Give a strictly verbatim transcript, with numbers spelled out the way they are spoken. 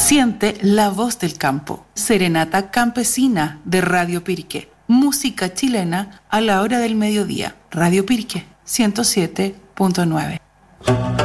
Siente la voz del campo. Serenata campesina de Radio Pirque. Música chilena a la hora del mediodía. Radio Pirque, ciento siete punto nueve.